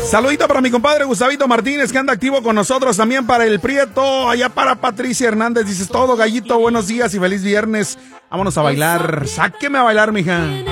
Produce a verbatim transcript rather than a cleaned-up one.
Saludito para mi compadre Gustavito Martínez, que anda activo con nosotros. También para el Prieto, allá para Patricia Hernández. Dices todo, Gallito, buenos días y feliz viernes. Vámonos a bailar. Sáqueme a bailar, mija.